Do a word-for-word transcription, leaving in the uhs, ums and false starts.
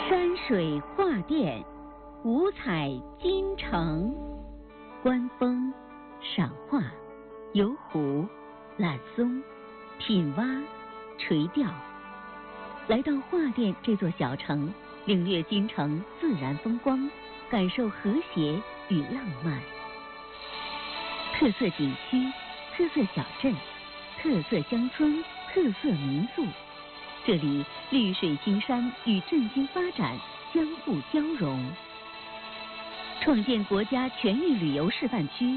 山水画殿，五彩金城。观风、赏画、游湖、览松、品蛙、垂钓。来到画殿这座小城，领略京城自然风光，感受和谐与浪漫。特色景区、特色小镇、特色乡村、特色民宿，这里绿水青山与振兴发展相互交融，创建国家全域旅游示范区，